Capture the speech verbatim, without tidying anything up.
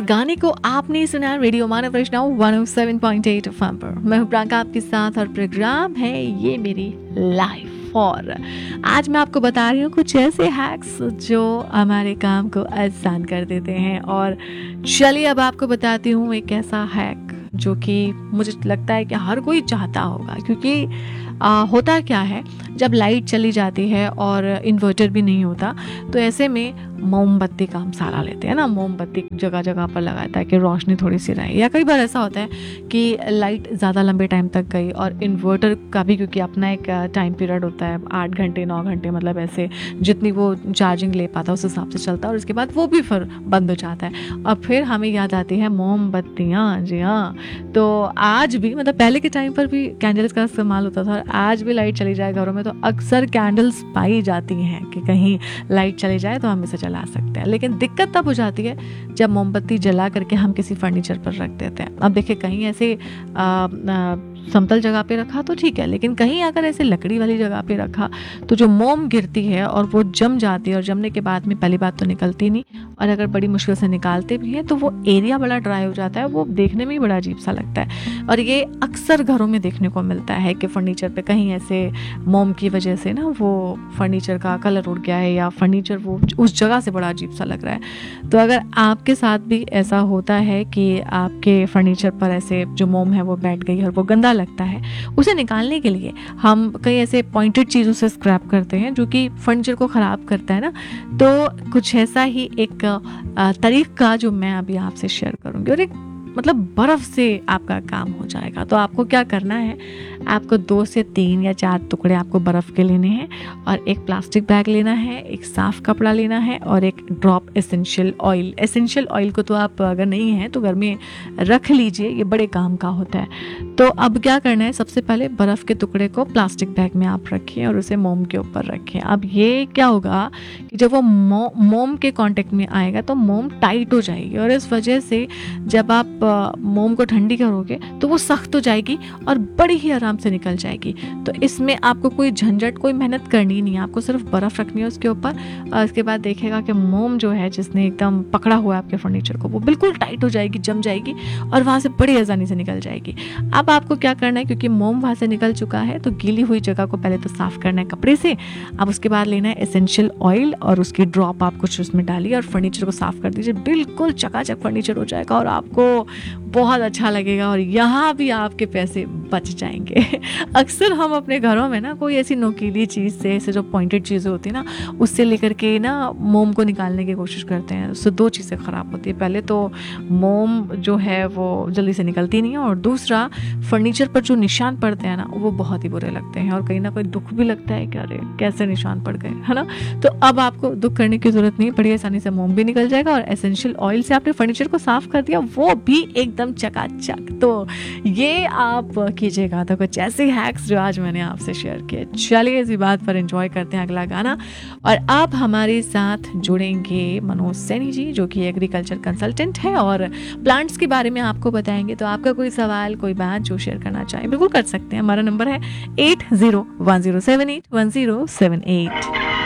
गाने को आपने सुना रेडियो मानव वैष्णव one O seven point eight FM पर। मैं हूं प्रियंका आपके साथ और प्रोग्राम है ये मेरी लाइफ। और आज मैं आपको बता रही हूँ कुछ ऐसे हैक्स जो हमारे काम को आसान कर देते हैं। और चलिए अब आपको बताती हूँ एक ऐसा हैक जो कि मुझे लगता है कि हर कोई चाहता होगा, क्योंकि आ, होता क्या है जब लाइट चली जाती है और इन्वर्टर भी नहीं होता तो ऐसे में मोमबत्ती का हम सहारा लेते हैं ना। मोमबत्ती जगह जगह पर लगाता है कि रोशनी थोड़ी सी रहे। या कई बार ऐसा होता है कि लाइट ज़्यादा लंबे टाइम तक गई और इन्वर्टर का भी, क्योंकि अपना एक टाइम पीरियड होता है आठ घंटे नौ घंटे, मतलब ऐसे जितनी वो चार्जिंग ले पाता है उस हिसाब से चलता है और उसके बाद वो भी फिर बंद हो जाता है। और फिर हमें याद आती है मोमबत्तियाँ। जी हाँ, तो आज भी, मतलब पहले के टाइम पर भी कैंडल्स का इस्तेमाल होता था और आज भी लाइट चली जाए घरों में तो अक्सर कैंडल्स पाई जाती हैं कि कहीं लाइट चली जाए तो हम इसे जला सकते हैं। लेकिन दिक्कत तब हो जाती है जब मोमबत्ती जला करके हम किसी फर्नीचर पर रख देते हैं। अब देखिए कहीं ऐसे आ, आ, समतल जगह पे रखा तो ठीक है, लेकिन कहीं अगर ऐसे लकड़ी वाली जगह पे रखा तो जो मोम गिरती है और वो जम जाती है और जमने के बाद में पहली बात तो निकलती नहीं, और अगर बड़ी मुश्किल से निकालते भी हैं तो वो एरिया बड़ा ड्राई हो जाता है, वो देखने में ही बड़ा अजीब सा लगता है। और ये अक्सर घरों में देखने को मिलता है कि फर्नीचर पे कहीं ऐसे मोम की वजह से ना वो फर्नीचर का कलर उड़ गया है या फर्नीचर वो उस जगह से बड़ा अजीब सा लग रहा है। तो अगर आपके साथ भी ऐसा होता है कि आपके फर्नीचर पर ऐसे जो मोम है वो बैठ गई और वो गंदा लगता है, उसे निकालने के लिए हम कई ऐसे पॉइंटेड चीज़ों से स्क्रैप करते हैं जो कि फर्नीचर को ख़राब करता है ना। तो कुछ ऐसा ही एक तरीका जो मैं अभी आपसे शेयर करूँगी, और एक मतलब बर्फ़ से आपका काम हो जाएगा। तो आपको क्या करना है, आपको दो से तीन या चार टुकड़े आपको बर्फ़ के लेने हैं और एक प्लास्टिक बैग लेना है, एक साफ़ कपड़ा लेना है और एक drop essential oil. Essential oil को तो आप अगर नहीं है तो घर में रख लीजिए, ये बड़े काम का होता है। तो अब क्या करना है, सबसे पहले बर्फ़ के टुकड़े को प्लास्टिक बैग में आप रखिए और उसे मोम के ऊपर रखिए। अब ये क्या होगा कि जब वो मो, मोम के कांटेक्ट में आएगा तो मोम टाइट हो जाएगी और इस वजह से जब आप मोम को ठंडी करोगे तो वो सख्त हो जाएगी और बड़ी ही आराम से निकल जाएगी। तो इसमें आपको कोई झंझट, कोई मेहनत करनी नहीं है, आपको सिर्फ बर्फ़ रखनी है उसके ऊपर। और उसके बाद देखेगा कि मोम जो है जिसने एकदम पकड़ा हुआ है आपके फर्नीचर को वो बिल्कुल टाइट हो जाएगी, जम जाएगी और वहाँ से बड़ी आसानी से निकल जाएगी। अब आपको क्या करना है, क्योंकि मोम वहाँ से निकल चुका है तो गीली हुई जगह को पहले तो साफ़ करना है कपड़े से। अब उसके बाद लेना है एसेंशियल ऑयल और उसकी ड्रॉप आप कुछ उसमें डालिए और फर्नीचर को साफ़ कर दीजिए। बिल्कुल चकाचक फर्नीचर हो जाएगा और आपको बहुत अच्छा लगेगा और यहाँ भी आपके पैसे बच जाएंगे। अक्सर हम अपने घरों में ना कोई ऐसी नोकीली चीज़ से, ऐसे जो पॉइंटेड चीज़ें होती है ना, उससे लेकर के ना मोम को निकालने की कोशिश करते हैं। उससे दो चीज़ें ख़राब होती है, पहले तो मोम जो है वो जल्दी से निकलती नहीं है और दूसरा फर्नीचर पर जो निशान पड़ते हैं ना वो बहुत ही बुरे लगते हैं और कहीं ना कोई दुख भी लगता है कि अरे कैसे निशान पड़ गए, है ना। तो अब आपको दुख करने की ज़रूरत नहीं, बड़ी आसानी से मोम भी निकल जाएगा और एसेंशियल ऑयल से आपने फर्नीचर को साफ़ कर दिया, वो भी एकदम चकाचक। तो ये आप कीजिएगा। तो कुछ ऐसे हैक्स जो आज मैंने आपसे शेयर किए। चलिए इसी बात पर एंजॉय करते हैं अगला गाना। और अब हमारे साथ जुड़ेंगे मनोज सैनी जी जो कि एग्रीकल्चर कंसल्टेंट है और प्लांट्स के बारे में आपको बताएंगे। तो आपका कोई सवाल, कोई बात जो शेयर करना चाहें बिल्कुल कर सकते हैं। हमारा नंबर है eight zero one zero seven eight one zero seven eight.